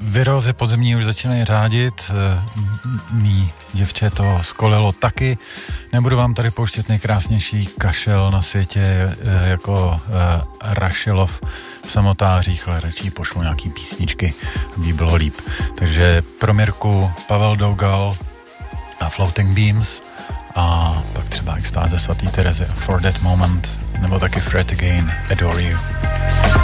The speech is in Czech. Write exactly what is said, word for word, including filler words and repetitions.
Virózy podzemní už začínají řádit, mý děvče to skolilo taky. Nebudu vám tady pouštět nejkrásnější kašel na světě jako Rašelov v samotářích, ale radši pošlu nějaký písničky, aby bylo líp. Takže pro Mirku Pavel Dougal a Floating Beams a pak třeba Extáze svatý Terezy a For That Moment, nebo taky Fred Again, Adore You.